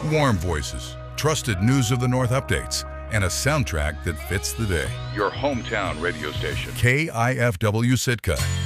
Warm voices, trusted news of the North updates, and a soundtrack that fits the day. Your hometown radio station. KIFW Sitka.